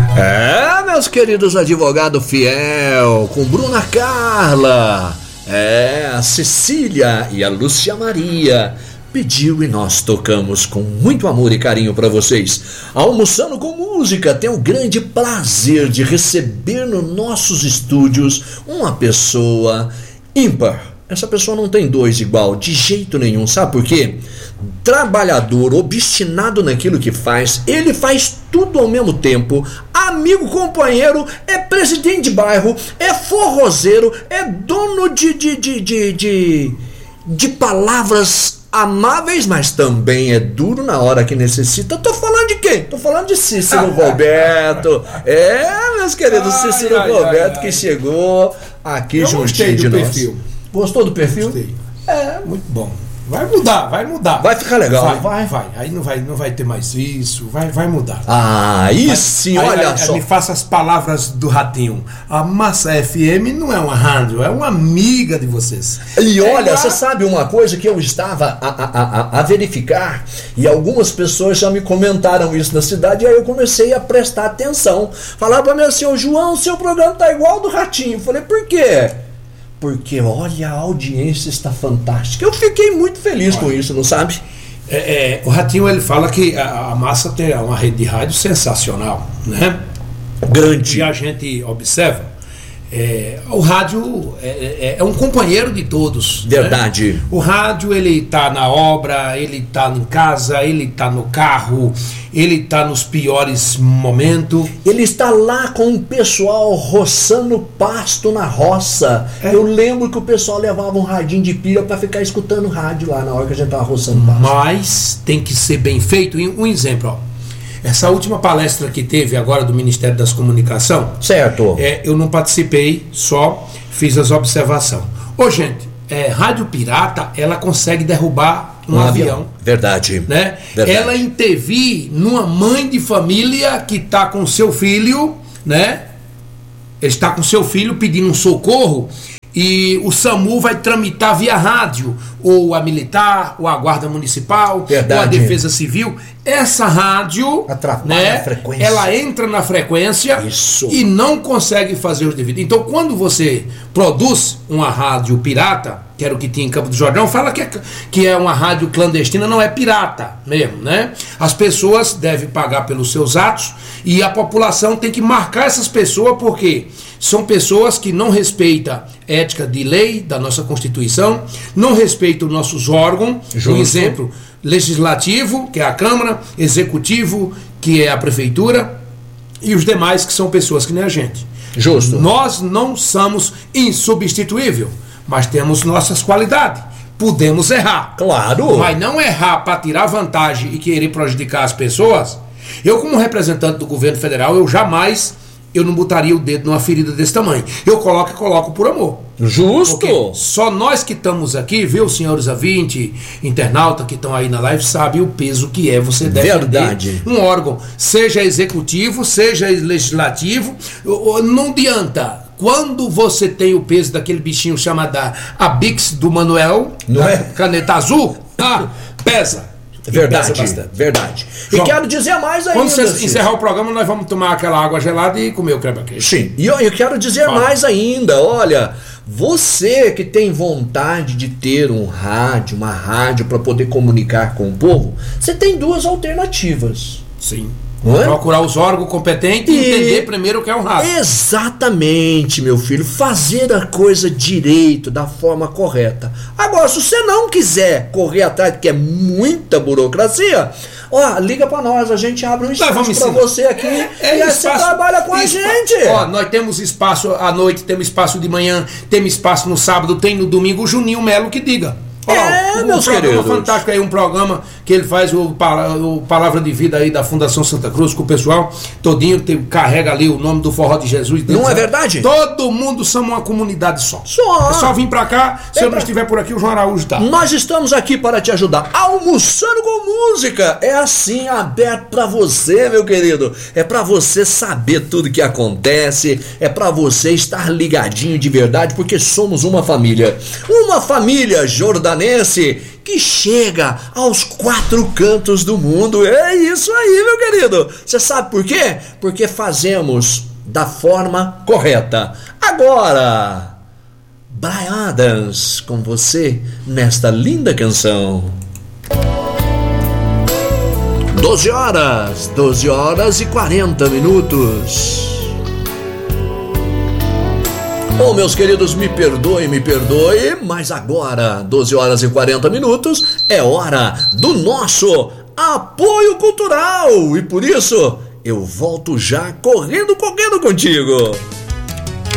Meus queridos advogados fiel, com Bruna Carla, a Cecília e a Lúcia Maria pediu e nós tocamos com muito amor e carinho para vocês. Almoçando com Música tem o grande prazer de receber nos nossos estúdios uma pessoa ímpar. Essa pessoa não tem dois igual, de jeito nenhum, sabe por quê? Trabalhador, obstinado naquilo que faz, ele faz tudo ao mesmo tempo, amigo, companheiro, é presidente de bairro, é forrozeiro, é dono de palavras amáveis, mas também é duro na hora que necessita. Tô falando de quem? Tô falando de Cícero Roberto. Meus queridos, Cícero Roberto que chegou aqui juntinho de nós. Perfil. Gostou do perfil? Gostei. Muito bom. Vai mudar. Vai ficar legal. Vai. Aí não vai ter mais isso. Vai mudar. Sim, olha só. Me faça as palavras do Ratinho. A Massa FM não é uma rádio, é uma amiga de vocês. E olha, você sabe uma coisa que eu estava a verificar, e algumas pessoas já me comentaram isso na cidade, e aí eu comecei a prestar atenção. Falava pra mim assim, ô João, seu programa tá igual ao do Ratinho. Eu falei, por quê? Porque, olha, a audiência está fantástica. Eu fiquei muito feliz com isso, não sabe? O Ratinho, ele fala que a Massa tem uma rede de rádio sensacional, né? Grande. E a gente observa, o rádio é um companheiro de todos. Verdade. Né? O rádio, ele tá na obra, ele tá em casa, ele tá no carro, ele tá nos piores momentos. Ele está lá com o pessoal roçando pasto na roça. Eu lembro que o pessoal levava um radinho de pilha para ficar escutando rádio lá na hora que a gente tava roçando pasto. Mas tem que ser bem feito. Um exemplo, ó. Essa última palestra que teve agora do Ministério das Comunicações, certo? Eu não participei, só fiz as observações. Gente, rádio pirata, ela consegue derrubar um avião. Verdade. Né? Verdade. Ela intervir numa mãe de família que está com seu filho, né? Ele está com seu filho pedindo um socorro, e o SAMU vai tramitar via rádio, ou a militar, ou a guarda municipal, verdade, ou a defesa civil. Essa rádio, atrapalha a frequência. Ela entra na frequência. Isso. E não consegue fazer os devidos. Então, quando você produz uma rádio pirata, que era o que tinha em Campo do Jordão, fala que é uma rádio clandestina, não é pirata mesmo, né? As pessoas devem pagar pelos seus atos, e a população tem que marcar essas pessoas, porque são pessoas que não respeitam ética de lei da nossa Constituição, não respeitam nossos órgãos. Por exemplo, legislativo, que é a Câmara, executivo, que é a Prefeitura, e os demais, que são pessoas que nem a gente. Justo. Nós não somos insubstituíveis, mas temos nossas qualidades. Podemos errar. Claro. Mas não errar para tirar vantagem e querer prejudicar as pessoas. Eu, como representante do governo federal, eu não botaria o dedo numa ferida desse tamanho. Eu coloco por amor. Justo. Porque só nós que estamos aqui, viu, senhores ouvintes, internautas que estão aí na live, sabem o peso que é você defender um órgão, seja executivo, seja legislativo. Não adianta. Quando você tem o peso daquele bichinho chamado a Bix do Manuel, caneta azul, pesa. Verdade. João, e quero dizer mais ainda. Quando você encerrar o programa, nós vamos tomar aquela água gelada e comer o creme-queijo. Sim. E eu quero dizer mais ainda. Olha, você que tem vontade de ter uma rádio para poder comunicar com o povo, você tem duas alternativas. Sim. Procurar os órgãos competentes e entender primeiro o que é um rádio. Exatamente, meu filho. Fazer a coisa direito, da forma correta. Agora, se você não quiser correr atrás, porque é muita burocracia, liga pra nós, a gente abre um espaço pra você aqui e aí você trabalha com a gente. Nós temos espaço à noite, temos espaço de manhã, temos espaço no sábado, tem no domingo. O Juninho Melo que diga. Meus queridos. Fantástico aí, um programa que ele faz, o Palavra de Vida aí da Fundação Santa Cruz, com o pessoal todinho carrega ali o nome do Forró de Jesus. Não é verdade? Todo mundo somos uma comunidade só. É só vir pra cá, se eu não estiver por aqui, o João Araújo tá. Nós estamos aqui para te ajudar. Almoçando com Música é assim, aberto pra você, meu querido. É pra você saber tudo que acontece, é pra você estar ligadinho de verdade, porque somos uma família. Uma família jordanense paranaense que chega aos 4 cantos do mundo. É isso aí, meu querido. Você sabe por quê? Porque fazemos da forma correta. Agora, Bryan Adams com você nesta linda canção. 12 horas e 40 minutos. Bom, meus queridos, me perdoe, mas agora, 12 horas e 40 minutos, é hora do nosso apoio cultural. E por isso, eu volto já correndo contigo.